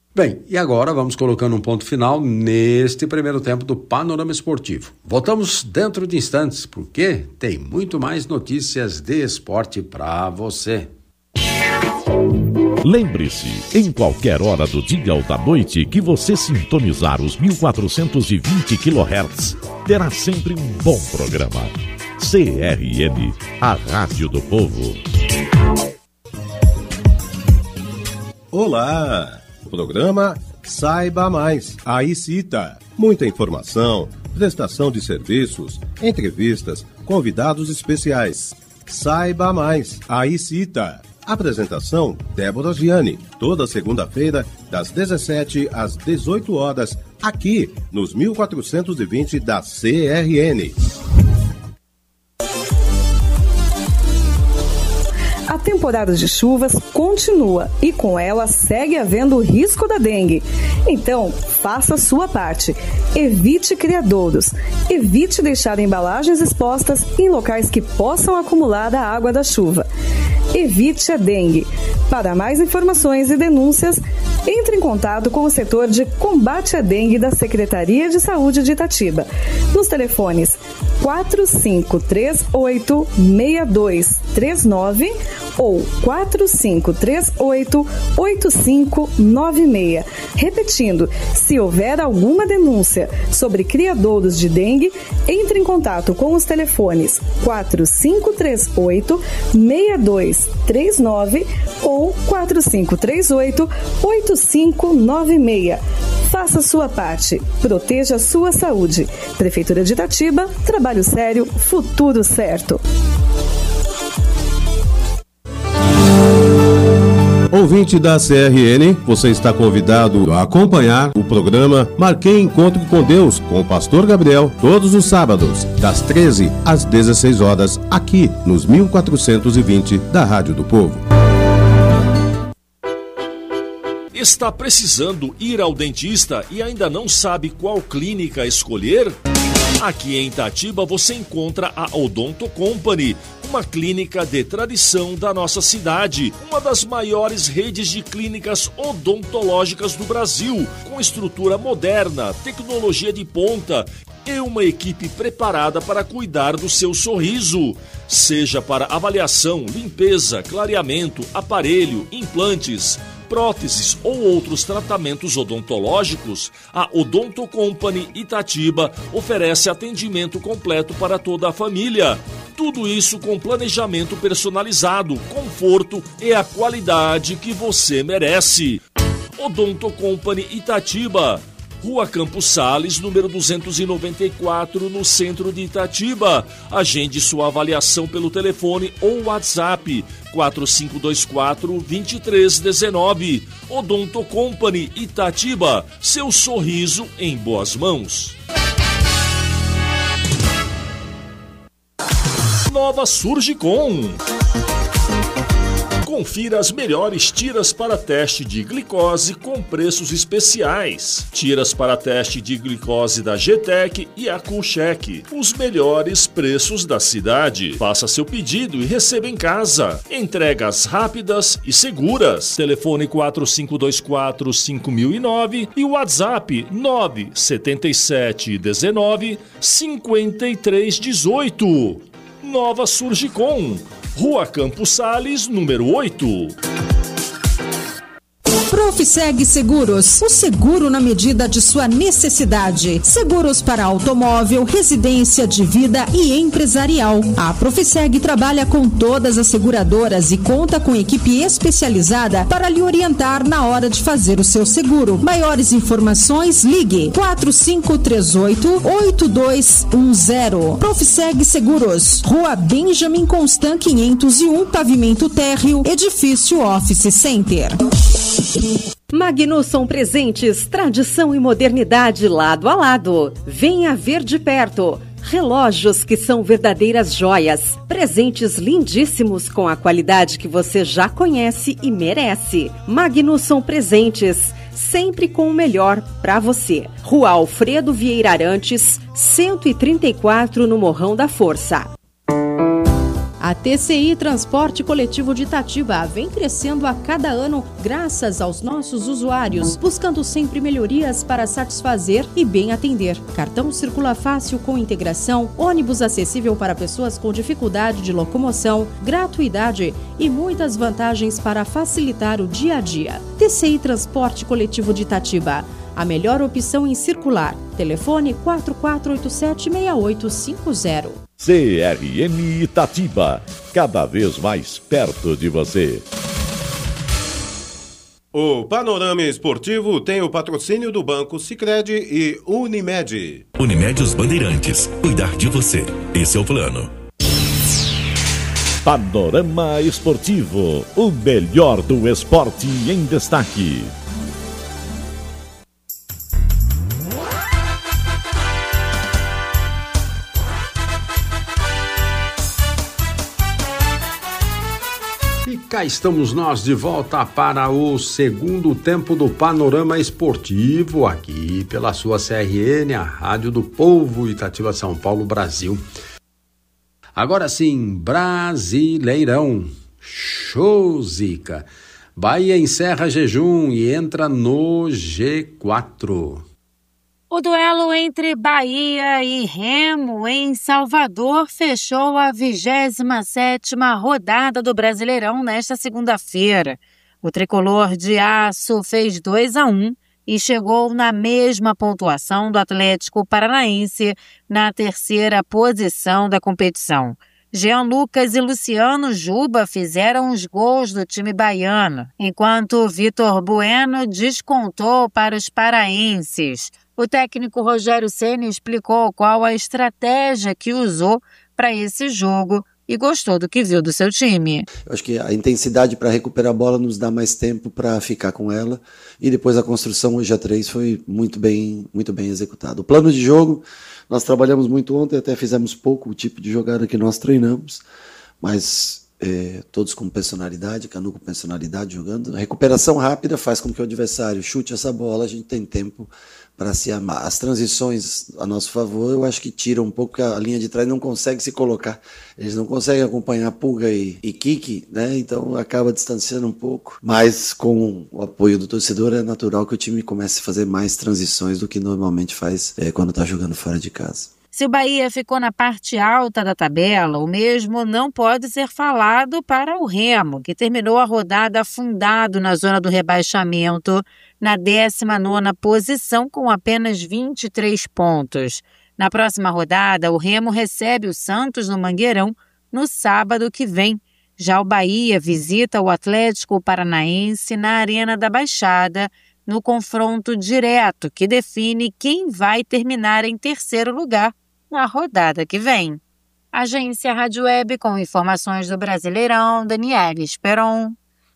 Bem, e agora vamos colocando um ponto final neste primeiro tempo do Panorama Esportivo. Voltamos dentro de instantes, porque tem muito mais notícias de esporte para você. Lembre-se, em qualquer hora do dia ou da noite que você sintonizar os 1420 kHz, terá sempre um bom programa. CRM, a Rádio do Povo. Olá! Programa Saiba Mais, a ICITA. Muita informação, prestação de serviços, entrevistas, convidados especiais. Saiba Mais, a ICITA. Apresentação, Débora Gianni. Toda segunda-feira, das 17 às 18 horas, aqui nos 1420 da CRN. A temporada de chuvas continua e com ela segue havendo o risco da dengue. Então, faça a sua parte. Evite criadouros. Evite deixar embalagens expostas em locais que possam acumular a água da chuva. Evite a dengue. Para mais informações e denúncias, entre em contato com o setor de combate à dengue da Secretaria de Saúde de Itatiba, nos telefones 4538-6239 ou 4538-8596. Repetindo, se houver alguma denúncia sobre criadouros de dengue, entre em contato com os telefones 4538-6239 ou 4538-8596. Faça sua parte. Proteja a sua saúde. Prefeitura de Itatiba, trabalho sério, futuro certo. Ouvinte da CRN, você está convidado a acompanhar o programa Marquei Encontro com Deus, com o Pastor Gabriel, todos os sábados, das 13 às 16 horas, aqui nos 1420 da Rádio do Povo. Está precisando ir ao dentista e ainda não sabe qual clínica escolher? Aqui em Itatiba você encontra a Odonto Company, uma clínica de tradição da nossa cidade, uma das maiores redes de clínicas odontológicas do Brasil, com estrutura moderna, tecnologia de ponta e uma equipe preparada para cuidar do seu sorriso. Seja para avaliação, limpeza, clareamento, aparelho, implantes, próteses ou outros tratamentos odontológicos, a Odonto Company Itatiba oferece atendimento completo para toda a família. Tudo isso com planejamento personalizado, conforto e a qualidade que você merece. Odonto Company Itatiba, Rua Campos Sales, número 294, no centro de Itatiba. Agende sua avaliação pelo telefone ou WhatsApp 4524-2319. Odonto Company Itatiba, seu sorriso em boas mãos. Nova Surgicom. Confira as melhores tiras para teste de glicose com preços especiais. Tiras para teste de glicose da GTEC e a Coolcheck. Os melhores preços da cidade. Faça seu pedido e receba em casa. Entregas rápidas e seguras. Telefone 4524-5009 e WhatsApp 97719-5318. Nova Surgicom, Rua Campos Sales, número 8. Profiseg Seguros, o seguro na medida de sua necessidade. Seguros para automóvel, residência, de vida e empresarial. A Profiseg trabalha com todas as seguradoras e conta com equipe especializada para lhe orientar na hora de fazer o seu seguro. Maiores informações, ligue 4538-8210. Profiseg Seguros, Rua Benjamin Constant 501, pavimento térreo, edifício Office Center. Magnusson Presentes, tradição e modernidade lado a lado. Venha ver de perto. Relógios que são verdadeiras joias. Presentes lindíssimos com a qualidade que você já conhece e merece. Magnusson Presentes, sempre com o melhor para você. Rua Alfredo Vieira Arantes, 134, no Morrão da Força. A TCI Transporte Coletivo de Itatiba vem crescendo a cada ano graças aos nossos usuários, buscando sempre melhorias para satisfazer e bem atender. Cartão circula fácil com integração, ônibus acessível para pessoas com dificuldade de locomoção, gratuidade e muitas vantagens para facilitar o dia a dia. TCI Transporte Coletivo de Itatiba, a melhor opção em circular. Telefone 4487-6850. CRM Itatiba, cada vez mais perto de você. O Panorama Esportivo tem o patrocínio do Banco Sicredi e Unimed. Unimed Os Bandeirantes, cuidar de você. Esse é o plano. Panorama Esportivo, o melhor do esporte em destaque. E cá estamos nós de volta para o segundo tempo do Panorama Esportivo, aqui pela sua CRN, a Rádio do Povo, Itatiba, São Paulo, Brasil. Agora sim, Brasileirão, show zica. Bahia encerra jejum e entra no G4. O duelo entre Bahia e Remo em Salvador fechou a 27ª rodada do Brasileirão nesta segunda-feira. O tricolor de aço fez 2-1 e chegou na mesma pontuação do Atlético Paranaense na terceira posição da competição. Jean Lucas e Luciano Juba fizeram os gols do time baiano, enquanto Vitor Bueno descontou para os paraenses. O técnico Rogério Ceni explicou qual a estratégia que usou para esse jogo e gostou do que viu do seu time. Eu acho que a intensidade para recuperar a bola nos dá mais tempo para ficar com ela, e depois a construção hoje a 3 foi muito bem executada. O plano de jogo, nós trabalhamos muito ontem, até fizemos pouco o tipo de jogada que nós treinamos, mas todos com personalidade, Canu com personalidade jogando. A recuperação rápida faz com que o adversário chute essa bola, a gente tem tempo para se armar. As transições a nosso favor, eu acho que tiram um pouco, porque a linha de trás não consegue se colocar, eles não conseguem acompanhar Pulga e Kiki, né? Então acaba distanciando um pouco, mas com o apoio do torcedor é natural que o time comece a fazer mais transições do que normalmente faz quando está jogando fora de casa. Se o Bahia ficou na parte alta da tabela, o mesmo não pode ser falado para o Remo, que terminou a rodada afundado na zona do rebaixamento, na 19ª posição com apenas 23 pontos. Na próxima rodada, o Remo recebe o Santos no Mangueirão no sábado que vem. Já o Bahia visita o Atlético Paranaense na Arena da Baixada, no confronto direto que define quem vai terminar em terceiro lugar na rodada que vem. Agência Rádio Web com informações do Brasileirão, Daniela Esperon.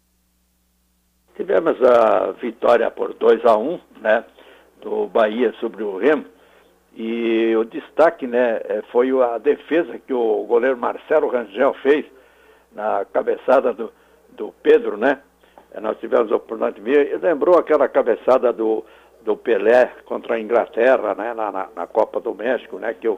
Tivemos a vitória por 2-1, né, do Bahia sobre o Remo, e o destaque, né, foi a defesa que o goleiro Marcelo Rangel fez na cabeçada do Pedro, né? Nós tivemos a oportunidade de ver, lembrou aquela cabeçada do Pelé contra a Inglaterra, né, na Copa do México, né, que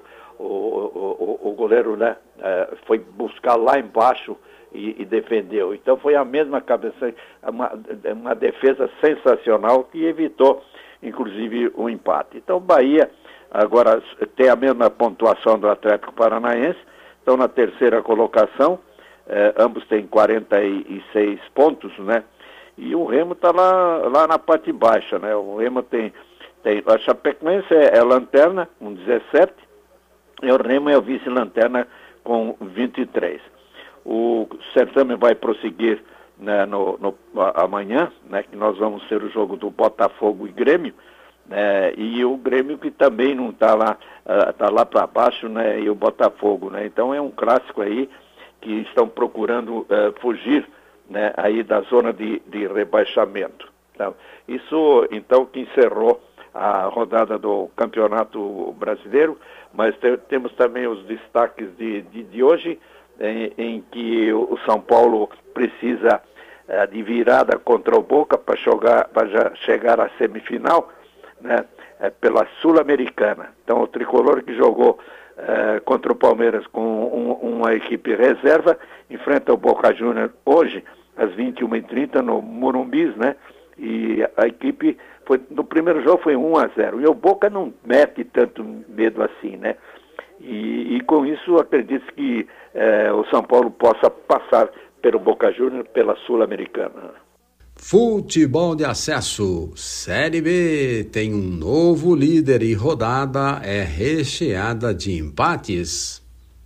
o goleiro, né, foi buscar lá embaixo e defendeu. Então foi a mesma cabeça, uma defesa sensacional que evitou, inclusive, o empate. Então o Bahia agora tem a mesma pontuação do Atlético Paranaense, estão na terceira colocação, ambos têm 46 pontos, né? E o Remo está lá na parte baixa, né? O Remo tem a Chapecoense é lanterna com 17, e o Remo é o vice-lanterna com 23. O certame vai prosseguir, né, amanhã, né, que nós vamos ter o jogo do Botafogo e Grêmio, né, e o Grêmio que também não está lá, está lá para baixo, né, e o Botafogo, né? Então é um clássico aí que estão procurando fugir, né, aí da zona de rebaixamento. Então, isso, então, que encerrou a rodada do Campeonato Brasileiro, mas temos também os destaques de hoje, em que o São Paulo precisa de virada contra o Boca para chegar à semifinal, né, pela Sul-Americana. Então, o tricolor que jogou contra o Palmeiras com uma equipe reserva, enfrenta o Boca Juniors hoje, às 21h30, no Morumbi, né? E a equipe, no primeiro jogo foi 1-0, e o Boca não mete tanto medo assim, né? E com isso acredito que o São Paulo possa passar pelo Boca Juniors, pela Sul-Americana. Futebol de acesso, Série B, tem um novo líder e rodada é recheada de empates.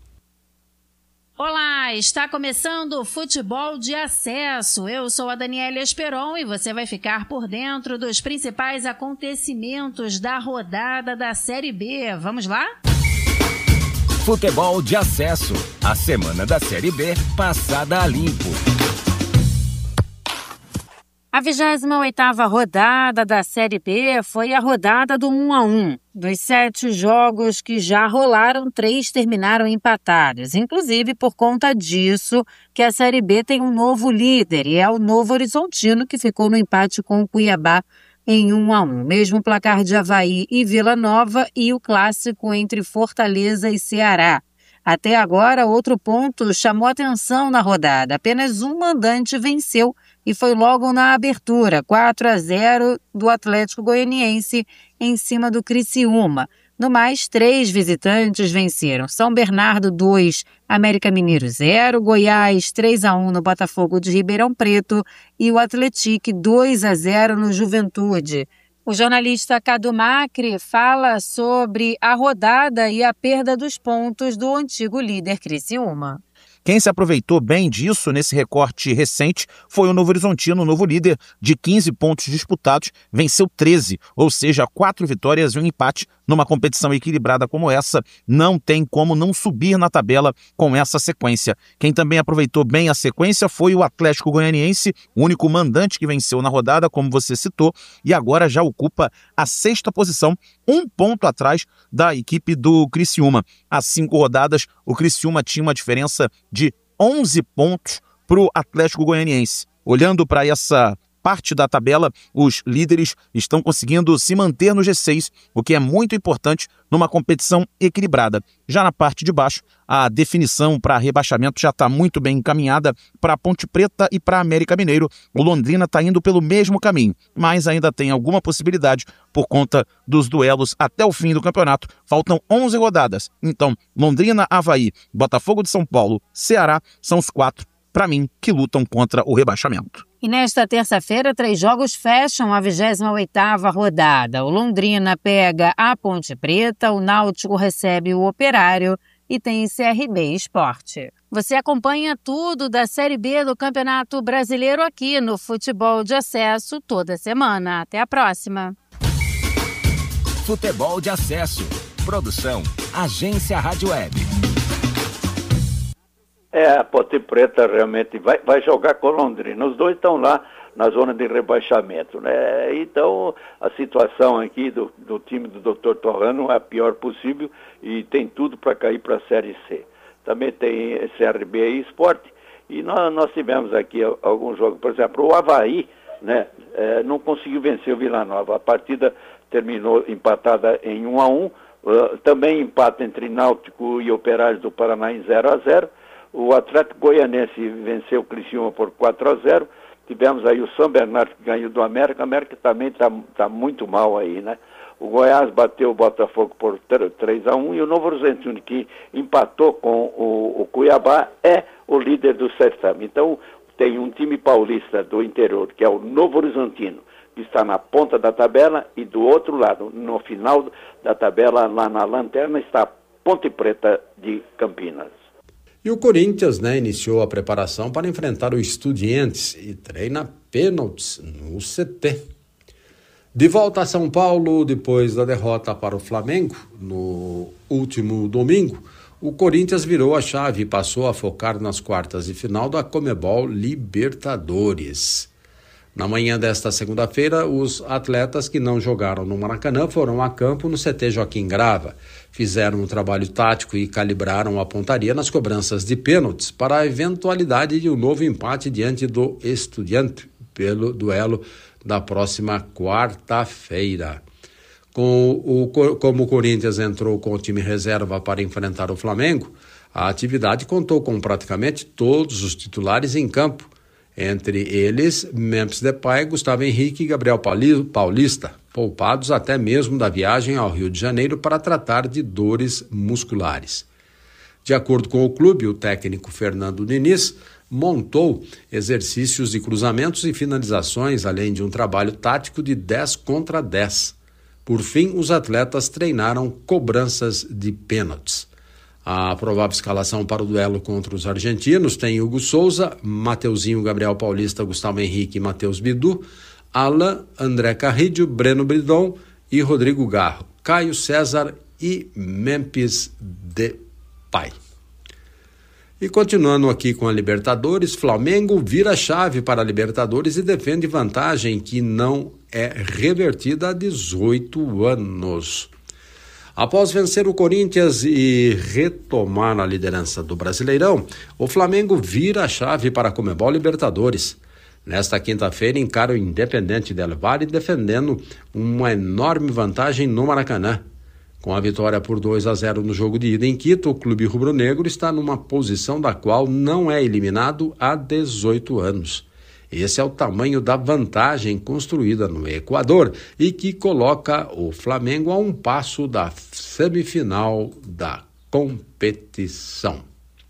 Olá, está começando o Futebol de Acesso. Eu sou a Daniela Esperon e você vai ficar por dentro dos principais acontecimentos da rodada da Série B. Vamos lá? Futebol de Acesso, a semana da Série B passada a limpo. A 28ª rodada da Série B foi a rodada do 1-1. Dos 7 jogos que já rolaram, 3 terminaram empatados. Inclusive, por conta disso, que a Série B tem um novo líder, e é o Novo Horizontino, que ficou no empate com o Cuiabá em 1-1. Mesmo placar de Avaí e Vila Nova e o clássico entre Fortaleza e Ceará. Até agora, outro ponto chamou atenção na rodada. Apenas um mandante venceu e foi logo na abertura, 4-0 do Atlético Goianiense em cima do Criciúma. No mais, 3 visitantes venceram. São Bernardo 2, América Mineiro 0, Goiás 3-1 no Botafogo de Ribeirão Preto e o Atlético 2-0 no Juventude. O jornalista Cadu Macri fala sobre a rodada e a perda dos pontos do antigo líder Criciúma. Quem se aproveitou bem disso nesse recorte recente foi o Novo Horizontino, o novo líder, de 15 pontos disputados, venceu 13, ou seja, 4 vitórias e um empate. Numa competição equilibrada como essa, não tem como não subir na tabela com essa sequência. Quem também aproveitou bem a sequência foi o Atlético Goianiense, o único mandante que venceu na rodada, como você citou, e agora já ocupa a 6ª posição, 1 ponto atrás da equipe do Criciúma. Há 5 rodadas, o Criciúma tinha uma diferença de 11 pontos para o Atlético Goianiense. Olhando para essa parte da tabela, os líderes estão conseguindo se manter no G6, o que é muito importante numa competição equilibrada. Já na parte de baixo, a definição para rebaixamento já está muito bem encaminhada para a Ponte Preta e para a América Mineiro. O Londrina está indo pelo mesmo caminho, mas ainda tem alguma possibilidade por conta dos duelos até o fim do campeonato. Faltam 11 rodadas. Então, Londrina, Avaí, Botafogo de São Paulo, Ceará são os 4, para mim, que lutam contra o rebaixamento. E nesta terça-feira, 3 jogos fecham a 28ª rodada. O Londrina pega a Ponte Preta, o Náutico recebe o Operário e tem CRB Esporte. Você acompanha tudo da Série B do Campeonato Brasileiro aqui no Futebol de Acesso toda semana. Até a próxima. Futebol de Acesso. Produção, Agência Rádio Web. A Ponte Preta realmente vai jogar com o Londrina. Os dois estão lá na zona de rebaixamento, né? Então, a situação aqui do time do Dr. Torrano é a pior possível e tem tudo para cair para a Série C. Também tem CRB e Esporte. E nós tivemos aqui alguns jogos, por exemplo, o Avaí, né? Não conseguiu vencer o Vila Nova. A partida terminou empatada em 1-1. Também empate entre Náutico e Operário do Paraná em 0-0. O Atlético Goianiense venceu o Criciúma por 4-0. Tivemos aí o São Bernardo que ganhou do América. O América também está muito mal aí, né? O Goiás bateu o Botafogo por 3-1 e o Novo Horizontino, que empatou com o Cuiabá, é o líder do certame. Então, tem um time paulista do interior, que é o Novo Horizontino, que está na ponta da tabela, e do outro lado, no final da tabela, lá na lanterna, está a Ponte Preta de Campinas. E o Corinthians, iniciou a preparação para enfrentar o Estudiantes e treina pênaltis no CT. De volta a São Paulo, depois da derrota para o Flamengo no último domingo, o Corinthians virou a chave e passou a focar nas quartas de final da Conmebol Libertadores. Na manhã desta segunda-feira, os atletas que não jogaram no Maracanã foram a campo no CT Joaquim Grava. Fizeram um trabalho tático e calibraram a pontaria nas cobranças de pênaltis para a eventualidade de um novo empate diante do Estudiante pelo duelo da próxima quarta-feira. Como o Corinthians entrou com o time reserva para enfrentar o Flamengo, a atividade contou com praticamente todos os titulares em campo, entre eles Memphis Depay, Gustavo Henrique e Gabriel Paulista, poupados até mesmo da viagem ao Rio de Janeiro para tratar de dores musculares. De acordo com o clube, o técnico Fernando Diniz montou exercícios de cruzamentos e finalizações, além de um trabalho tático de 10 contra 10. Por fim, os atletas treinaram cobranças de pênaltis. A provável escalação para o duelo contra os argentinos tem Hugo Souza, Mateuzinho, Gabriel Paulista, Gustavo Henrique e Matheus Bidu, Alan, André Carrillo, Breno Bridon e Rodrigo Garro, Caio César e Memphis Depay. E continuando aqui com a Libertadores, Flamengo vira chave para a Libertadores e defende vantagem que não é revertida há 18 anos. Após vencer o Corinthians e retomar a liderança do Brasileirão, o Flamengo vira a chave para a Conmebol Libertadores. Nesta quinta-feira, encara o Independente Del Valle defendendo uma enorme vantagem no Maracanã. Com a vitória por 2-0 no jogo de ida em Quito, o clube rubro-negro está numa posição da qual não é eliminado há 18 anos. Esse é o tamanho da vantagem construída no Equador e que coloca o Flamengo a um passo da semifinal da competição.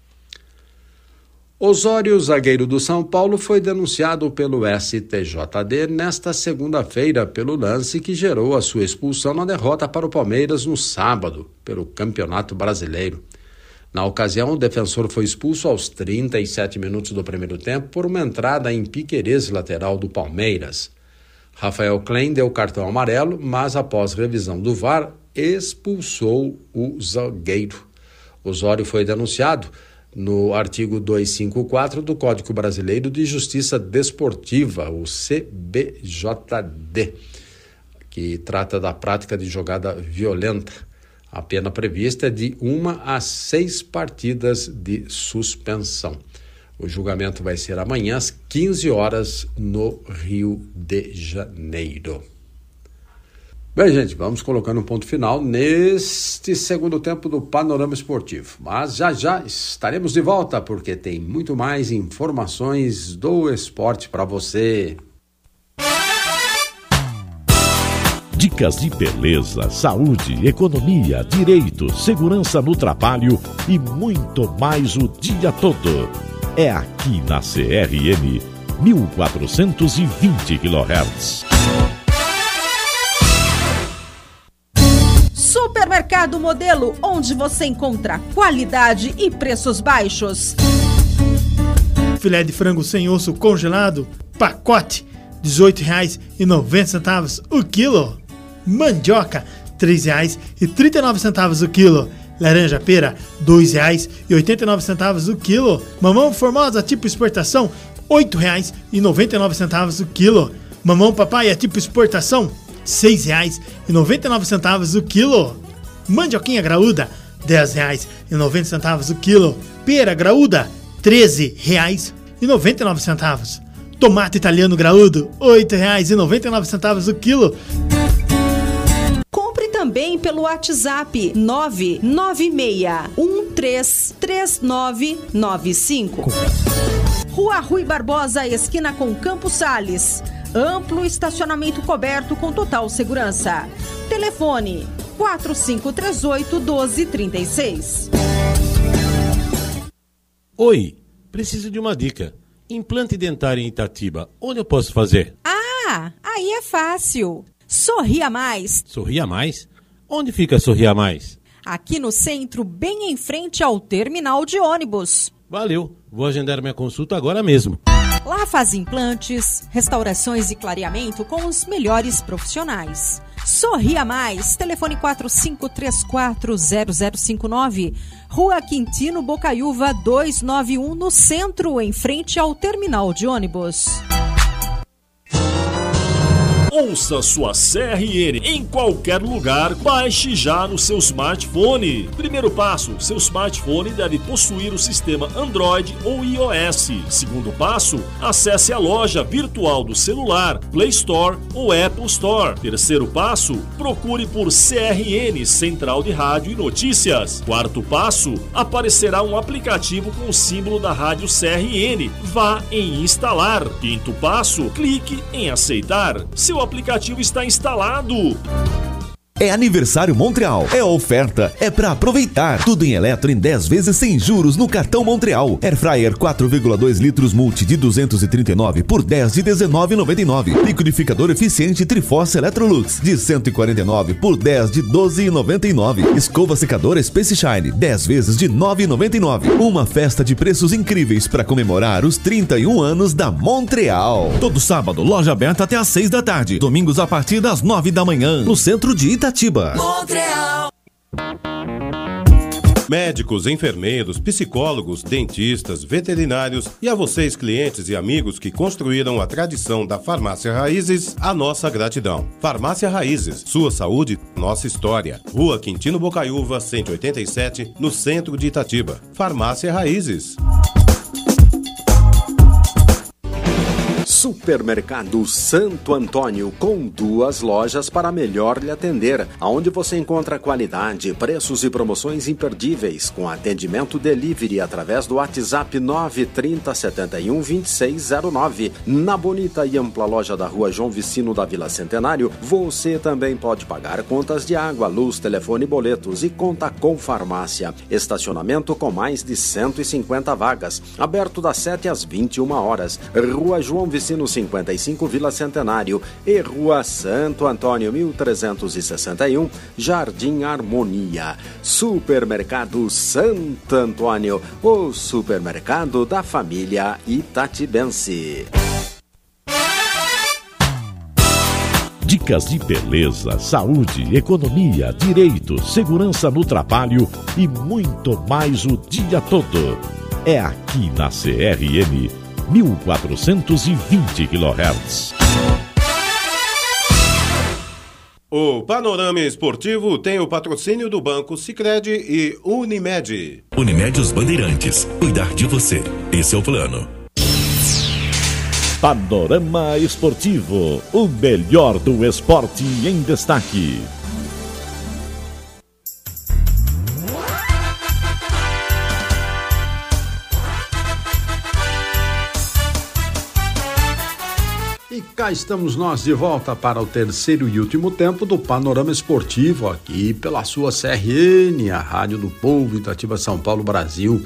Osório, zagueiro do São Paulo, foi denunciado pelo STJD nesta segunda-feira pelo lance que gerou a sua expulsão na derrota para o Palmeiras no sábado, pelo Campeonato Brasileiro. Na ocasião, o defensor foi expulso aos 37 minutos do primeiro tempo por uma entrada em Piquerez, lateral do Palmeiras. Rafael Klein deu cartão amarelo, mas após revisão do VAR, expulsou o zagueiro. Osório foi denunciado no artigo 254 do Código Brasileiro de Justiça Desportiva, o CBJD, que trata da prática de jogada violenta. A pena prevista é de 1 a 6 partidas de suspensão. O julgamento vai ser amanhã às 15 horas no Rio de Janeiro. Bem, gente, vamos colocando um ponto final neste segundo tempo do Panorama Esportivo. Mas já estaremos de volta, porque tem muito mais informações do esporte para você. Dicas de beleza, saúde, economia, direito, segurança no trabalho e muito mais o dia todo. É aqui na CRM 1420 kHz. Supermercado Modelo, onde você encontra qualidade e preços baixos. Filé de frango sem osso congelado, pacote, R$ 18,90 o quilo. Mandioca, R$ 3,39 o quilo. Laranja pera, R$ 2,89 o quilo. Mamão formosa tipo exportação, R$ 8,99 o quilo. Mamão papaya tipo exportação, R$ 6,99 o quilo. Mandioquinha graúda, R$ 10,90 o quilo. Pera graúda, R$ 13,99. Tomate italiano graúdo, R$ 8,99 o quilo. Compre também pelo WhatsApp 996133995. Rua Rui Barbosa, esquina com Campos Sales. Amplo estacionamento coberto com total segurança. Telefone 4538-1236. Oi, preciso de uma dica. Implante dentário em Itatiba, onde eu posso fazer? Ah, aí é fácil. Sorria Mais. Sorria Mais? Onde fica Sorria Mais? Aqui no centro, bem em frente ao terminal de ônibus. Valeu, vou agendar minha consulta agora mesmo. Lá faz implantes, restaurações e clareamento com os melhores profissionais. Sorria Mais, telefone 45340059, Rua Quintino Bocaiúva 291, no centro, em frente ao terminal de ônibus. Ouça sua CRN em qualquer lugar, baixe já no seu smartphone. Primeiro passo, seu smartphone deve possuir o sistema Android ou iOS. Segundo passo, acesse a loja virtual do celular, Play Store ou Apple Store. Terceiro passo, procure por CRN, Central de Rádio e Notícias. Quarto passo, aparecerá um aplicativo com o símbolo da rádio CRN. Vá em instalar. Quinto passo, clique em aceitar. Seu aplicativo está instalado. É aniversário Montreal, é oferta, é pra aproveitar. Tudo em eletro em 10 vezes sem juros no cartão Montreal. Airfryer 4,2 litros multi de 239 por 10 de 19,99. Liquidificador eficiente Triforce Electrolux de 149 por 10 de 12,99. Escova secadora Space Shine 10 vezes de 9,99. Uma festa de preços incríveis para comemorar os 31 anos da Montreal. Todo sábado, loja aberta até às 6 da tarde. Domingos a partir das 9 da manhã. No centro de Itatiba. Montreal. Médicos, enfermeiros, psicólogos, dentistas, veterinários e a vocês clientes e amigos que construíram a tradição da Farmácia Raízes, a nossa gratidão. Farmácia Raízes, sua saúde, nossa história. Rua Quintino Bocaiúva, 187, no centro de Itatiba. Farmácia Raízes. Supermercado Santo Antônio, com 2 lojas para melhor lhe atender, onde você encontra qualidade, preços e promoções imperdíveis, com atendimento delivery através do WhatsApp 930 71 2609. Na bonita e ampla loja da Rua João Vicino da Vila Centenário, você também pode pagar contas de água, luz, telefone e boletos, e conta com farmácia. Estacionamento com mais de 150 vagas, aberto das 7 às 21 horas. Rua João Vicino 55, Vila Centenário, e Rua Santo Antônio 1361, Jardim Harmonia. Supermercado Santo Antônio, o supermercado da família itatibense. Dicas de beleza, saúde, economia, direito, segurança no trabalho e muito mais o dia todo. É aqui na CRN 1420 kHz. O Panorama Esportivo tem o patrocínio do Banco Sicredi e Unimed. Unimed Os Bandeirantes. Cuidar de você. Esse é o plano. Panorama Esportivo. O melhor do esporte em destaque. E cá estamos nós de volta para o terceiro e último tempo do Panorama Esportivo, aqui pela sua CRN, a Rádio do Povo, Itatiba, São Paulo, Brasil.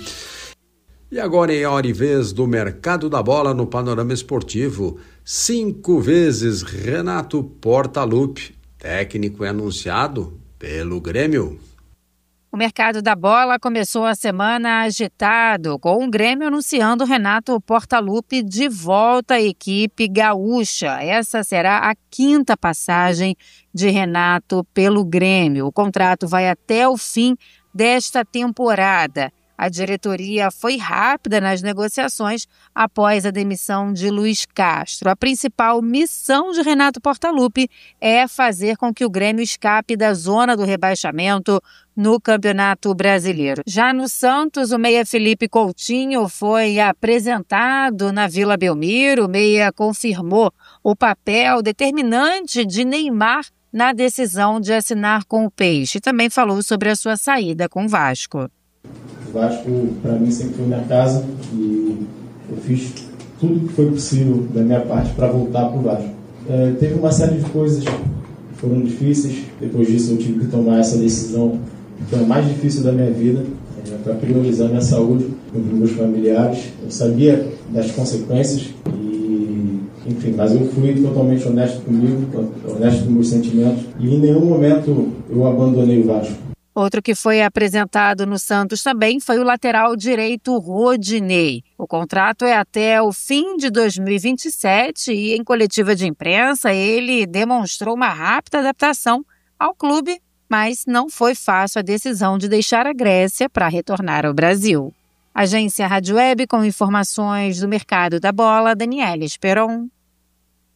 E agora é hora e vez do Mercado da Bola no Panorama Esportivo. 5 vezes Renato Portaluppi, técnico é anunciado pelo Grêmio. O mercado da bola começou a semana agitado, com o Grêmio anunciando Renato Portaluppi de volta à equipe gaúcha. Essa será a 5ª passagem de Renato pelo Grêmio. O contrato vai até o fim desta temporada. A diretoria foi rápida nas negociações após a demissão de Luiz Castro. A principal missão de Renato Portaluppi é fazer com que o Grêmio escape da zona do rebaixamento no Campeonato Brasileiro. Já no Santos, o meia Felipe Coutinho foi apresentado na Vila Belmiro. O meia confirmou o papel determinante de Neymar na decisão de assinar com o Peixe. Também falou sobre a sua saída com o Vasco. O Vasco, para mim, sempre foi minha casa e eu fiz tudo que foi possível da minha parte para voltar para o Vasco. Teve uma série de coisas que foram difíceis. Depois disso, eu tive que tomar essa decisão, que foi a mais difícil da minha vida, para priorizar minha saúde e dos meus familiares. Eu sabia das consequências e, enfim, mas eu fui totalmente honesto comigo, honesto com meus sentimentos, e em nenhum momento eu abandonei o Vasco. Outro que foi apresentado no Santos também foi o lateral direito Rodinei. O contrato é até o fim de 2027 e, em coletiva de imprensa, ele demonstrou uma rápida adaptação ao clube, mas não foi fácil a decisão de deixar a Grécia para retornar ao Brasil. Agência Rádio Web com informações do mercado da bola, Daniela Esperon.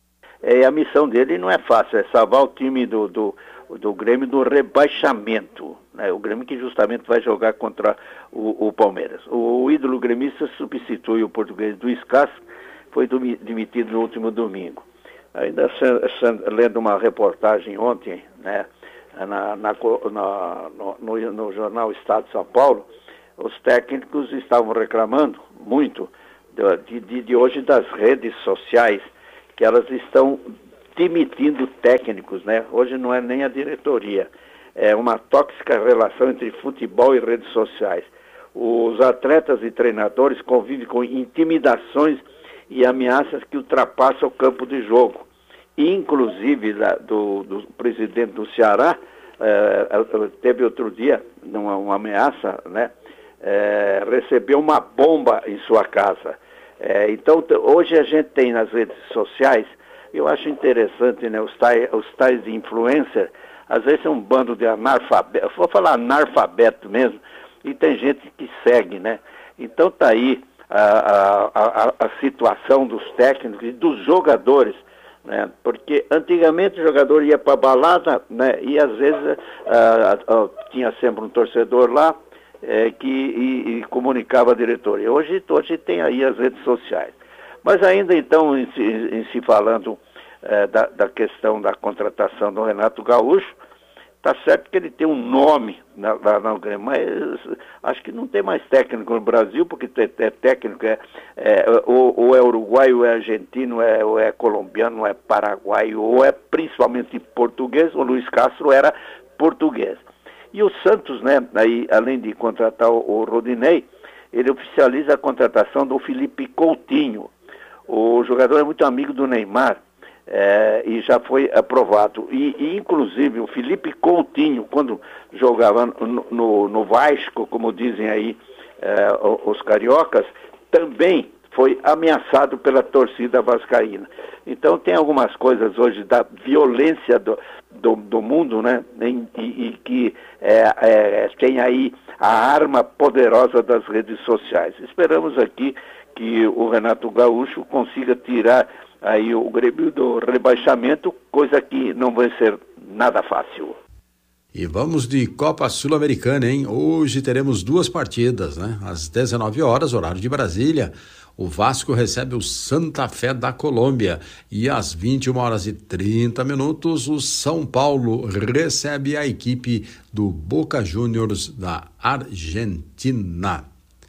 a missão dele não é fácil, é salvar o time do Grêmio do rebaixamento, né? O Grêmio que justamente vai jogar contra o Palmeiras. O ídolo gremista substitui o português Luiz Castro, foi demitido no último domingo. Ainda lendo uma reportagem ontem, né, no jornal Estado de São Paulo, os técnicos estavam reclamando muito de hoje das redes sociais, que elas estão demitindo técnicos, né? Hoje não é nem a diretoria, é uma tóxica relação entre futebol e redes sociais. Os atletas e treinadores convivem com intimidações e ameaças que ultrapassam o campo de jogo. Inclusive do presidente do Ceará, teve outro dia uma ameaça, né? Recebeu uma bomba em sua casa. Então, hoje a gente tem nas redes sociais, eu acho interessante, né, os tais influencers, às vezes é um bando de analfabeto, vou falar analfabeto mesmo, e tem gente que segue, né? Então tá aí a situação dos técnicos e dos jogadores, né? Porque antigamente o jogador ia para balada, né? E às vezes tinha sempre um torcedor lá que comunicava a diretoria. Hoje tem aí as redes sociais. Mas ainda então, em se falando da questão da contratação do Renato Gaúcho, tá certo que ele tem um nome lá no Grêmio, mas acho que não tem mais técnico no Brasil, porque técnico ou é uruguaio, ou é argentino, ou é colombiano, ou é paraguaio, ou é principalmente português. O Luiz Castro era português. E o Santos, né, aí, além de contratar o Rodinei, ele oficializa a contratação do Felipe Coutinho. O jogador é muito amigo do Neymar, e já foi aprovado. E inclusive, o Felipe Coutinho, quando jogava no Vasco, como dizem aí os cariocas, também foi ameaçado pela torcida vascaína. Então tem algumas coisas hoje da violência do mundo, né? E que tem aí a arma poderosa das redes sociais. Esperamos aqui que o Renato Gaúcho consiga tirar aí o Grêmio do rebaixamento, coisa que não vai ser nada fácil. E vamos de Copa Sul-Americana, hein? Hoje teremos 2 partidas, né? Às 19 horas, horário de Brasília, o Vasco recebe o Santa Fé da Colômbia. E às 21h30, o São Paulo recebe a equipe do Boca Juniors da Argentina.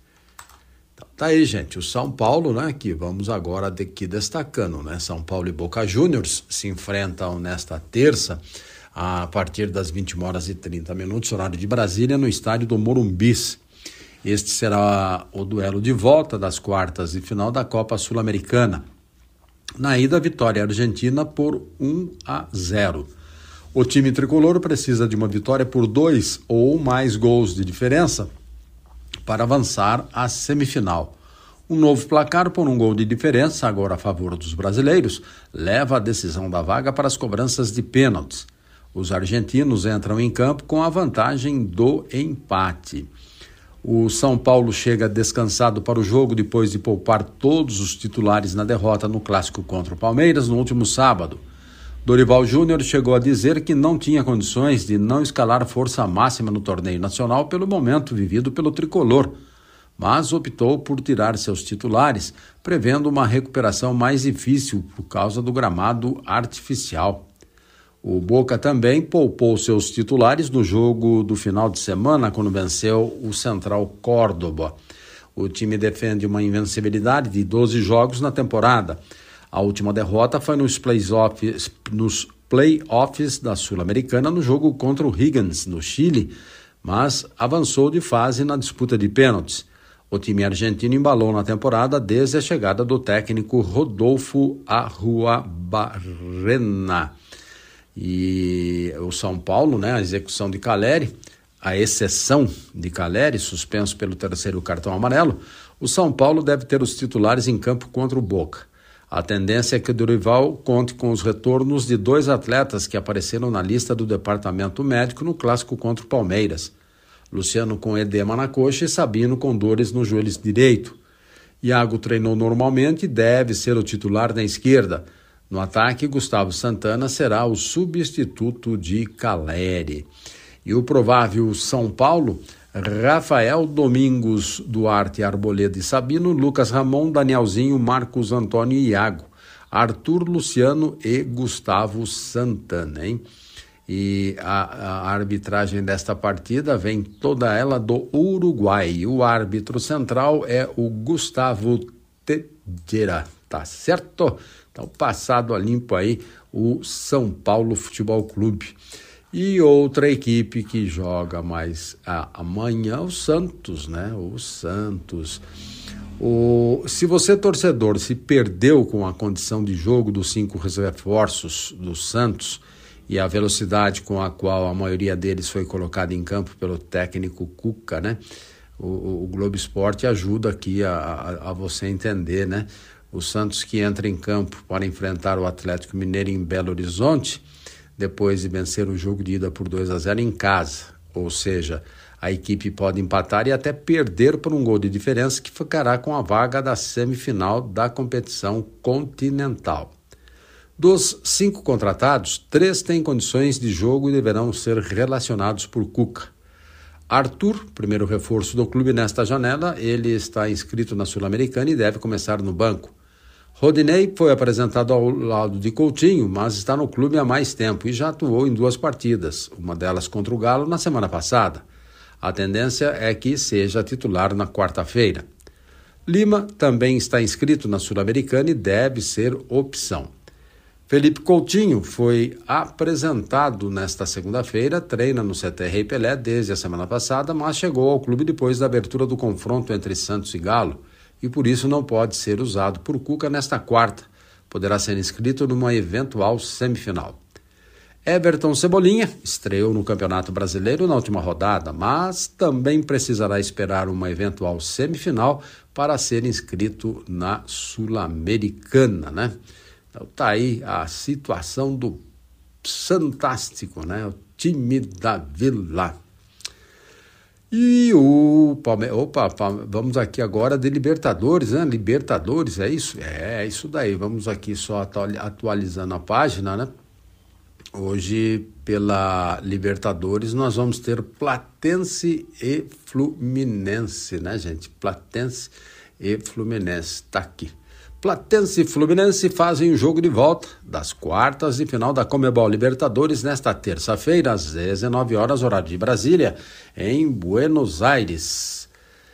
Tá aí, gente, o São Paulo, né, que vamos agora aqui destacando, né? São Paulo e Boca Juniors se enfrentam nesta terça, a partir das 21h30, horário de Brasília, no estádio do Morumbis. Este será o duelo de volta das quartas de final da Copa Sul-Americana. Na ida, vitória argentina por 1-0. O time tricolor precisa de uma vitória por 2 ou mais gols de diferença para avançar à semifinal. Um novo placar por 1 gol de diferença, agora a favor dos brasileiros, leva a decisão da vaga para as cobranças de pênaltis. Os argentinos entram em campo com a vantagem do empate. O São Paulo chega descansado para o jogo depois de poupar todos os titulares na derrota no clássico contra o Palmeiras no último sábado. Dorival Júnior chegou a dizer que não tinha condições de não escalar força máxima no torneio nacional pelo momento vivido pelo tricolor, mas optou por tirar seus titulares, prevendo uma recuperação mais difícil por causa do gramado artificial. O Boca também poupou seus titulares no jogo do final de semana, quando venceu o Central Córdoba. O time defende uma invencibilidade de 12 jogos na temporada. A última derrota foi nos play-offs da Sul-Americana no jogo contra o Higgins, no Chile, mas avançou de fase na disputa de pênaltis. O time argentino embalou na temporada desde a chegada do técnico Rodolfo Arruabarrena. E o São Paulo, né, a execução de Caleri, a exceção de Caleri, suspenso pelo 3º cartão amarelo, o São Paulo deve ter os titulares em campo contra o Boca. A tendência é que o Dorival conte com os retornos de 2 atletas que apareceram na lista do departamento médico no clássico contra o Palmeiras. Luciano com edema na coxa e Sabino com dores no joelho direito. Iago treinou normalmente e deve ser o titular na esquerda. No ataque, Gustavo Santana será o substituto de Caleri. E o provável São Paulo, Rafael Domingos, Duarte, Arboleda e Sabino, Lucas Ramon, Danielzinho, Marcos Antônio e Iago, Arthur Luciano e Gustavo Santana, hein? E a arbitragem desta partida vem toda ela do Uruguai. O árbitro central é o Gustavo Tejera, tá certo? Então, passado a limpo aí o São Paulo Futebol Clube. E outra equipe que joga mais amanhã, o Santos, né? O Santos. Se você, torcedor, se perdeu com a condição de jogo dos 5 reforços do Santos e a velocidade com a qual a maioria deles foi colocada em campo pelo técnico Cuca, né? O Globo Esporte ajuda aqui a você entender, né? O Santos que entra em campo para enfrentar o Atlético Mineiro em Belo Horizonte, depois de vencer o jogo de ida por 2-0 em casa. Ou seja, a equipe pode empatar e até perder por um gol de diferença, que ficará com a vaga da semifinal da competição continental. Dos 5 contratados, 3 têm condições de jogo e deverão ser relacionados por Cuca. Arthur, primeiro reforço do clube nesta janela, ele está inscrito na Sul-Americana e deve começar no banco. Rodinei foi apresentado ao lado de Coutinho, mas está no clube há mais tempo e já atuou em 2 partidas, uma delas contra o Galo na semana passada. A tendência é que seja titular na quarta-feira. Lima também está inscrito na Sul-Americana e deve ser opção. Felipe Coutinho foi apresentado nesta segunda-feira, treina no CT Rei Pelé desde a semana passada, mas chegou ao clube depois da abertura do confronto entre Santos e Galo e por isso não pode ser usado por Cuca nesta quarta. Poderá ser inscrito numa eventual semifinal. Everton Cebolinha estreou no Campeonato Brasileiro na última rodada, mas também precisará esperar uma eventual semifinal para ser inscrito na Sul-Americana, né? Então tá aí a situação do Fantástico, né? O time da Vila. E o Palmeiras... vamos aqui agora de Libertadores, né? Libertadores, é isso? É isso daí. Vamos aqui só atualizando a página, né? Hoje, pela Libertadores, nós vamos ter Platense e Fluminense, né, gente? Platense e Fluminense, tá aqui. Platense e Fluminense fazem o jogo de volta das quartas de final da Conmebol Libertadores nesta terça-feira, às 19 horas, horário de Brasília, em Buenos Aires.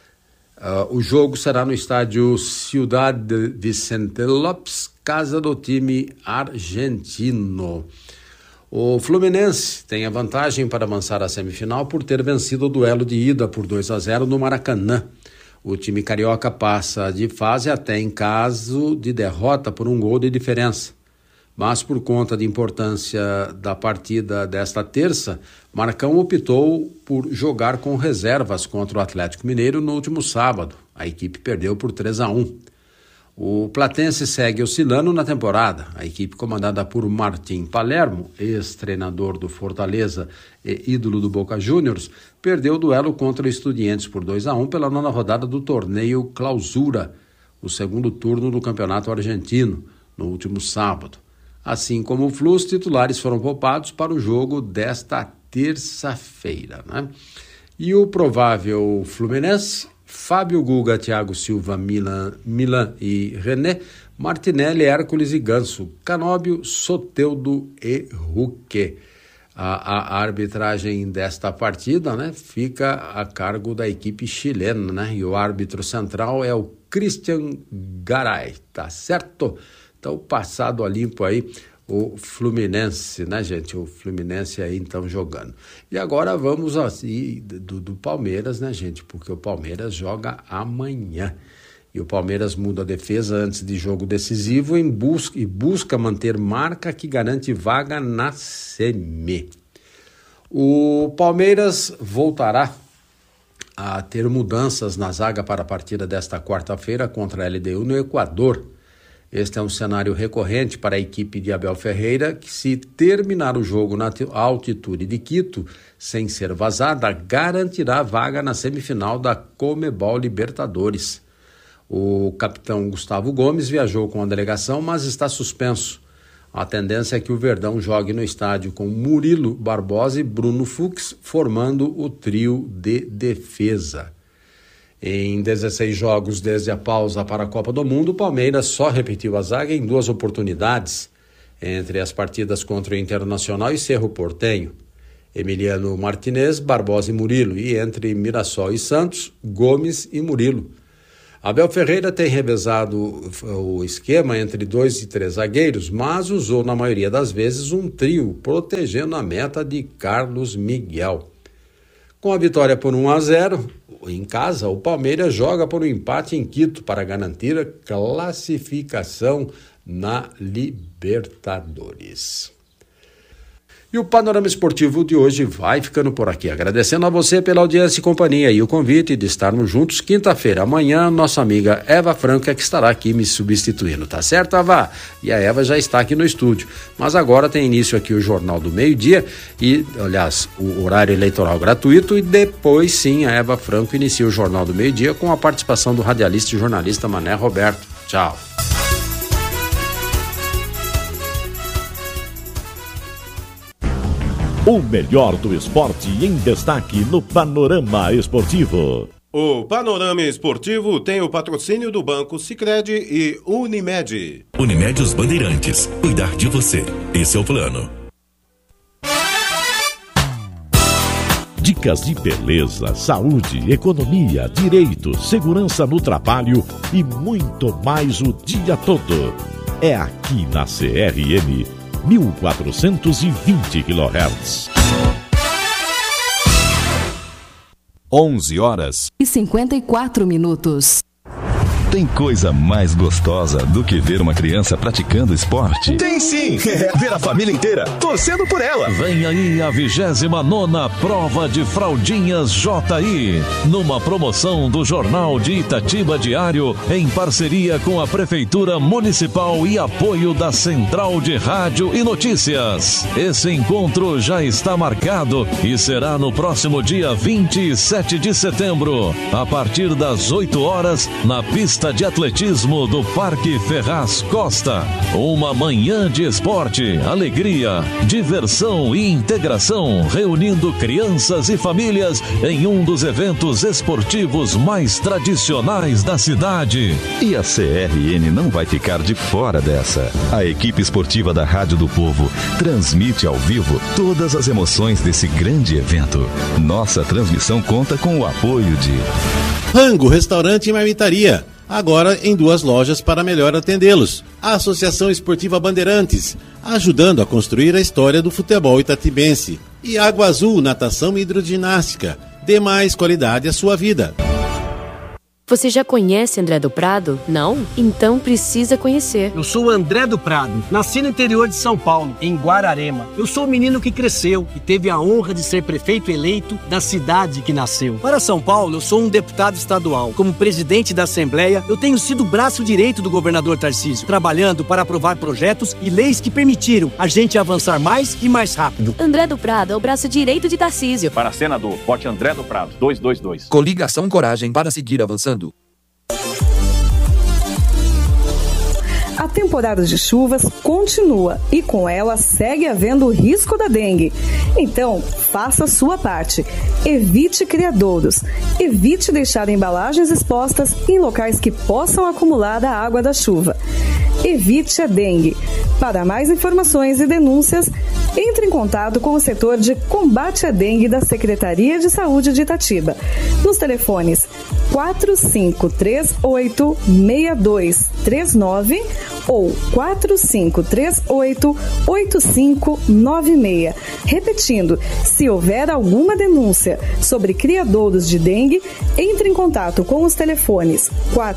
O jogo será no estádio Ciudad Vicente López, casa do time argentino. O Fluminense tem a vantagem para avançar à semifinal por ter vencido o duelo de ida por 2-0 no Maracanã. O time carioca passa de fase até em caso de derrota por um gol de diferença. Mas por conta de importância da partida desta terça, Marcão optou por jogar com reservas contra o Atlético Mineiro no último sábado. A equipe perdeu por 3-1. O Platense segue oscilando na temporada. A equipe comandada por Martim Palermo, ex-treinador do Fortaleza e ídolo do Boca Juniors, perdeu o duelo contra o Estudiantes por 2-1 pela 9ª rodada do torneio Clausura, o segundo turno do Campeonato Argentino, no último sábado. Assim como o Flu, os titulares foram poupados para o jogo desta terça-feira, né? E o provável Fluminense: Fábio, Guga, Thiago Silva, Milan e René, Martinelli, Hércules e Ganso, Canóbio, Soteldo e Ruque. A arbitragem desta partida, né, fica a cargo da equipe chilena, né? E o árbitro central é o Christian Garay, tá certo? Então, passado a limpo aí o Fluminense, né, gente? O Fluminense aí, então, jogando. E agora vamos assim do Palmeiras, né, gente? Porque o Palmeiras joga amanhã. E o Palmeiras muda a defesa antes de jogo decisivo e busca manter marca que garante vaga na semi. O Palmeiras voltará a ter mudanças na zaga para a partida desta quarta-feira contra a LDU no Equador. Este é um cenário recorrente para a equipe de Abel Ferreira, que, se terminar o jogo na altitude de Quito, sem ser vazada, garantirá vaga na semifinal da Conmebol Libertadores. O capitão Gustavo Gomes viajou com a delegação, mas está suspenso. A tendência é que o Verdão jogue no estádio com Murilo Barbosa e Bruno Fux, formando o trio de defesa. Em 16 jogos desde a pausa para a Copa do Mundo, o Palmeiras só repetiu a zaga em 2 oportunidades, entre as partidas contra o Internacional e Cerro Porteño. Emiliano Martinez, Barbosa e Murilo, e entre Mirassol e Santos, Gomes e Murilo. Abel Ferreira tem revezado o esquema entre 2 e 3 zagueiros, mas usou na maioria das vezes um trio, protegendo a meta de Carlos Miguel. Com a vitória por 1-0 em casa, o Palmeiras joga por um empate em Quito para garantir a classificação na Libertadores. E o Panorama Esportivo de hoje vai ficando por aqui. Agradecendo a você pela audiência e companhia e o convite de estarmos juntos quinta-feira. Amanhã, nossa amiga Eva Franco é que estará aqui me substituindo, tá certo, Eva? E a Eva já está aqui no estúdio. Mas agora tem início aqui o Jornal do Meio-Dia e, aliás, o horário eleitoral gratuito, e depois sim a Eva Franco inicia o Jornal do Meio-Dia com a participação do radialista e jornalista Mané Roberto. Tchau. O melhor do esporte em destaque no Panorama Esportivo. O Panorama Esportivo tem o patrocínio do Banco Sicredi e Unimed. Unimed Os Bandeirantes. Cuidar de você. Esse é o plano. Dicas de beleza, saúde, economia, direito, segurança no trabalho e muito mais o dia todo. É aqui na CRM 1420 kHz. 11h54. Tem coisa mais gostosa do que ver uma criança praticando esporte? Tem sim! Ver a família inteira torcendo por ela. Vem aí a 29ª Prova de Fraldinhas JI, numa promoção do Jornal de Itatiba Diário, em parceria com a Prefeitura Municipal e apoio da Central de Rádio e Notícias. Esse encontro já está marcado e será no próximo dia 27 de setembro, a partir das 8 horas, na pista de atletismo do Parque Ferraz Costa. Uma manhã de esporte, alegria, diversão e integração, reunindo crianças e famílias em um dos eventos esportivos mais tradicionais da cidade. E a CRN não vai ficar de fora dessa. A equipe esportiva da Rádio do Povo transmite ao vivo todas as emoções desse grande evento. Nossa transmissão conta com o apoio de Rango Restaurante e Marmitaria. Agora em 2 lojas para melhor atendê-los. A Associação Esportiva Bandeirantes, ajudando a construir a história do futebol itatibense. E Água Azul, natação e hidroginástica. Dê mais qualidade à sua vida. Você já conhece André do Prado? Não? Então precisa conhecer. Eu sou o André do Prado, nasci no interior de São Paulo, em Guararema. Eu sou o menino que cresceu e teve a honra de ser prefeito eleito da cidade que nasceu. Para São Paulo, eu sou um deputado estadual. Como presidente da Assembleia, eu tenho sido o braço direito do governador Tarcísio, trabalhando para aprovar projetos e leis que permitiram a gente avançar mais e mais rápido. André do Prado é o braço direito de Tarcísio. Para senador, vote André do Prado, 222. Coligação Coragem para seguir avançando. A temporada de chuvas continua e com ela segue havendo o risco da dengue. Então, faça a sua parte. Evite criadouros. Evite deixar embalagens expostas em locais que possam acumular a água da chuva. Evite a dengue. Para mais informações e denúncias, entre em contato com o setor de combate à dengue da Secretaria de Saúde de Itatiba, nos telefones 4538-6239 ou 4538-8596. Repetindo, se houver alguma denúncia sobre criadouros de dengue, entre em contato com os telefones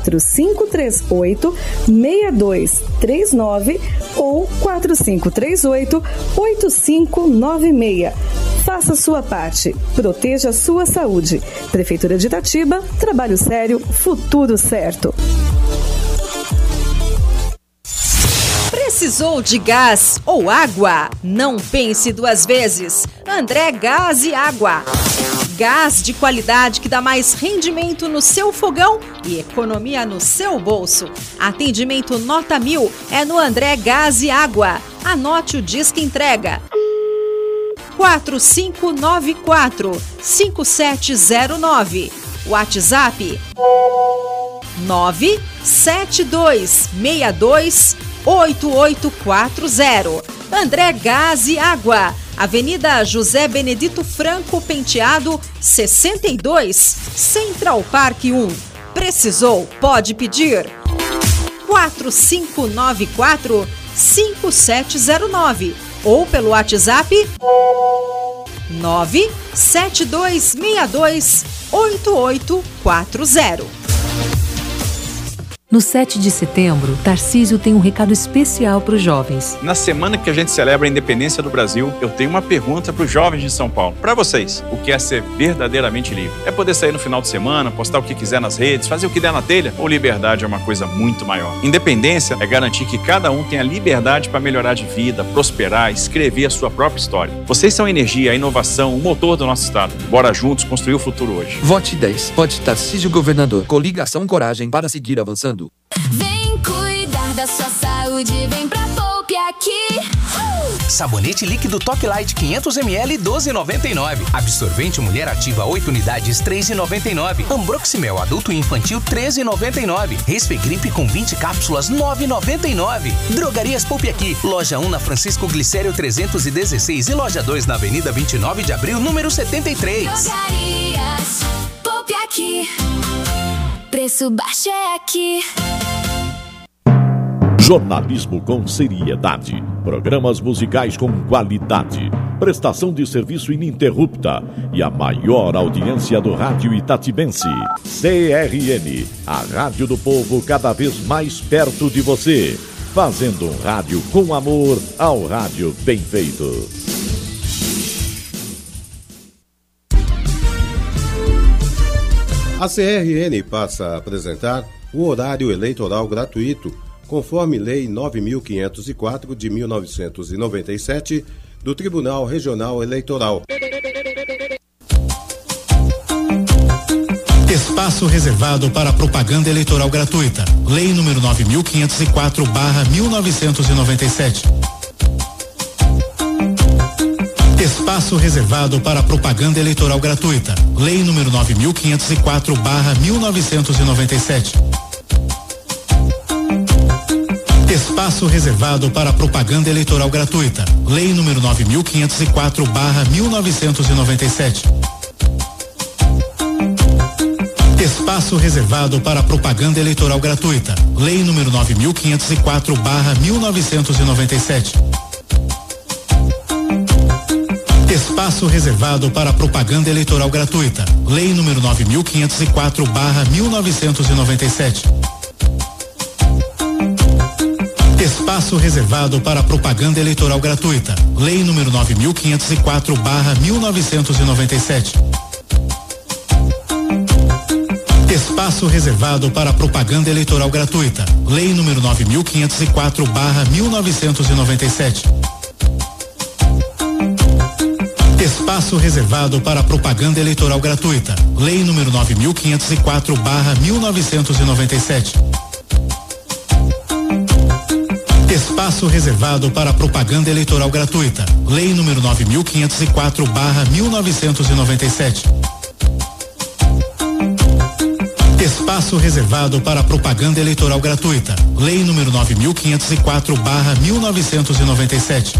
4538-6239 ou 4538-8596. Faça sua parte. Proteja a sua saúde. Prefeitura de Itatiba, trabalho sério, futuro certo. Precisou de gás ou água? Não pense 2 vezes. André Gás e Água. Gás de qualidade que dá mais rendimento no seu fogão e economia no seu bolso. Atendimento nota 1000 é no André Gás e Água. Anote o Disque Entrega. 4594-5709. WhatsApp 972628840. André Gás e Água, Avenida José Benedito Franco Penteado, 62, Central Park 1. Precisou? Pode pedir. 4594-5709 ou pelo WhatsApp 972628840. No 7 de setembro, Tarcísio tem um recado especial para os jovens. Na semana que a gente celebra a independência do Brasil, eu tenho uma pergunta para os jovens de São Paulo. Para vocês, o que é ser verdadeiramente livre? É poder sair no final de semana, postar o que quiser nas redes, fazer o que der na telha? Ou liberdade é uma coisa muito maior? Independência é garantir que cada um tenha liberdade para melhorar de vida, prosperar, escrever a sua própria história. Vocês são a energia, a inovação, o motor do nosso estado. Bora juntos construir o futuro hoje. Vote 10. Vote Tarcísio Governador. Coligação Coragem para seguir avançando. Vem cuidar da sua saúde, vem pra Poupe Aqui. Sabonete líquido Toque Light 500ml 12,99. Absorvente Mulher Ativa 8 unidades 3,99. Ambroximel adulto e infantil 13,99. Resfegripe com 20 cápsulas 9,99. Drogarias Poupe Aqui. Loja 1 na Francisco Glicério 316 e loja 2 na Avenida 29 de Abril, número 73. Drogarias Poupe Aqui. Preço baixo é aqui. Jornalismo com seriedade. Programas musicais com qualidade. Prestação de serviço ininterrupta. E a maior audiência do rádio itatibense. CRN, a rádio do povo cada vez mais perto de você. Fazendo um rádio com amor ao rádio bem feito. A CRN passa a apresentar o horário eleitoral gratuito, conforme Lei 9.504 de 1997 do Tribunal Regional Eleitoral. Espaço reservado para propaganda eleitoral gratuita. Lei número 9.504/1997. Espaço reservado para propaganda eleitoral gratuita. Lei número 9.504/1997. Espaço reservado para propaganda eleitoral gratuita. Lei número 9.504/1997. Espaço reservado para propaganda eleitoral gratuita. Lei número 9.504/1997. Espaço reservado para propaganda eleitoral gratuita. Lei número 9.504/1997. Espaço reservado para propaganda eleitoral gratuita. Lei número 9.504/1997. Espaço reservado para propaganda eleitoral gratuita. Lei número 9.504/1997. Espaço reservado para propaganda eleitoral gratuita. Lei número 9.504/1997. Espaço reservado para propaganda eleitoral gratuita. Lei número 9.504/1997. Espaço reservado para propaganda eleitoral gratuita. Lei número 9.504/1997.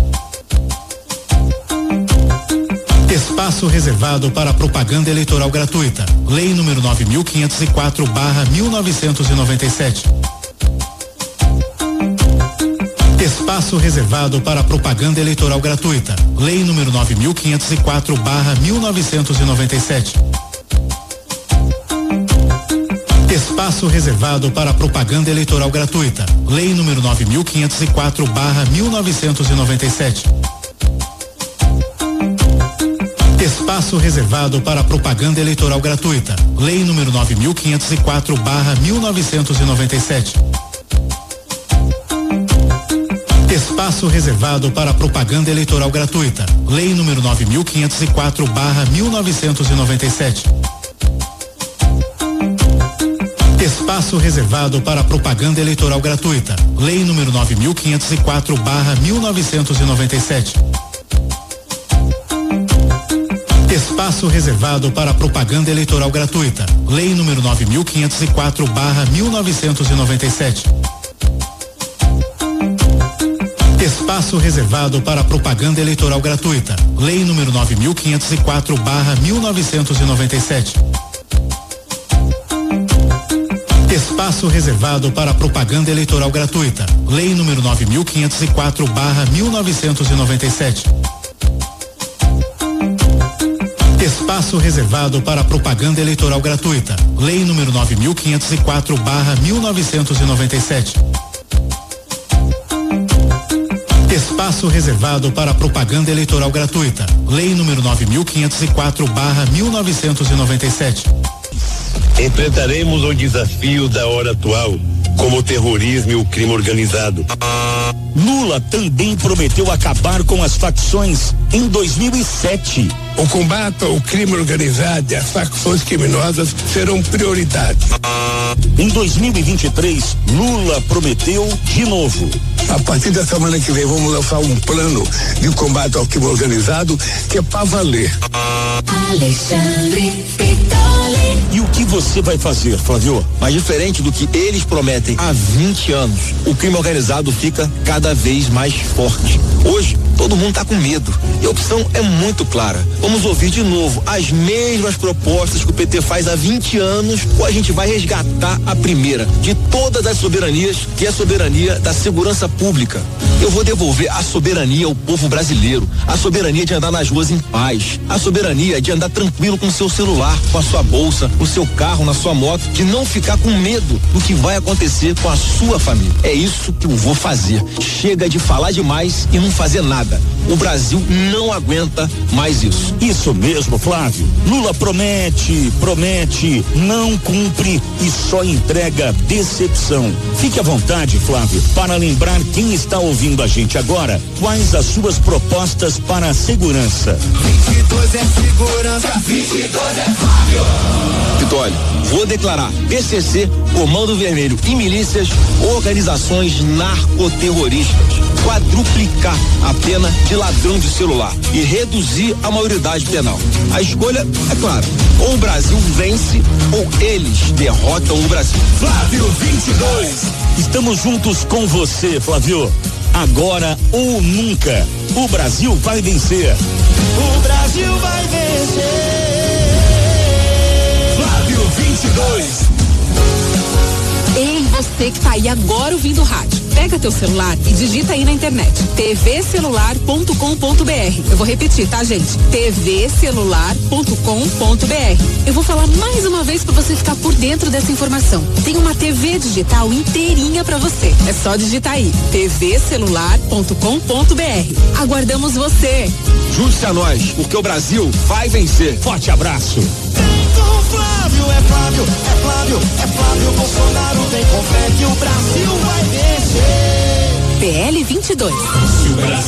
Espaço reservado para propaganda eleitoral gratuita. Lei número 9.504/1997. Espaço reservado para propaganda eleitoral gratuita. Lei número 9.504/1997. Espaço reservado para propaganda eleitoral gratuita. Lei número 9.504/1997. Espaço reservado para propaganda eleitoral gratuita. Lei número 9.504/1997. Espaço reservado para propaganda eleitoral gratuita. Lei número 9504/1997. Espaço reservado para propaganda eleitoral gratuita. Lei número 9504/1997. Espaço reservado para propaganda eleitoral gratuita. Lei número 9504/1997. Espaço reservado para propaganda eleitoral gratuita. Lei número 9504/1997. Espaço reservado para propaganda eleitoral gratuita. Lei número 9504/1997. Espaço reservado para propaganda eleitoral gratuita. Lei número 9504/1997. Espaço reservado para propaganda eleitoral gratuita. Lei número 9504/1997. Enfrentaremos o desafio da hora atual, como o terrorismo e o crime organizado. Lula também prometeu acabar com as facções em 2007. O combate ao crime organizado e às facções criminosas serão prioridade. Em 2023, Lula prometeu de novo. A partir da semana que vem vamos lançar um plano de combate ao crime organizado que é pra valer. Alexandre Pitoli. E o que você vai fazer, Flávio? Mas diferente do que eles prometem há 20 anos, o crime organizado fica cada vez mais forte. Hoje, todo mundo tá com medo. E a opção é muito clara. Vamos ouvir de novo as mesmas propostas que o PT faz há 20 anos, ou a gente vai resgatar a primeira de todas as soberanias, que é a soberania da segurança pública. Eu vou devolver a soberania ao povo brasileiro, a soberania de andar nas ruas em paz, a soberania de andar tranquilo com o seu celular, com a sua bolsa, o seu carro, na sua moto, de não ficar com medo do que vai acontecer com a sua família. É isso que eu vou fazer. Chega de falar demais e não fazer nada. O Brasil não aguenta mais isso. Isso mesmo, Flávio. Lula promete, não cumpre e só entrega decepção. Fique à vontade, Flávio, para lembrar quem está ouvindo a gente agora quais as suas propostas para a segurança. 22 é segurança, 22 é Flávio. Pitoli, vou declarar PCC, Comando Vermelho e milícias organizações narcoterroristas. Quadruplicar a pena de ladrão de celular e reduzir a maioridade penal. A escolha é clara: ou o Brasil vence ou eles derrotam o Brasil. Flávio 22. Estamos juntos com você, Flávio. Agora ou nunca. O Brasil vai vencer. O Brasil vai vencer. Flávio 22. Ei, você que tá aí agora ouvindo o rádio, pega teu celular e digita aí na internet, tvcelular.com.br. Eu vou repetir, tá, gente? tvcelular.com.br. Eu vou falar mais uma vez para você ficar por dentro dessa informação. Tem uma TV digital inteirinha para você. É só digitar aí, tvcelular.com.br. Aguardamos você. Junte-se a nós, porque o Brasil vai vencer. Forte abraço. Flávio, é Flávio, é Flávio, é Flávio Bolsonaro, vem com fé que o Brasil vai vencer. PL 22. Se o Brasil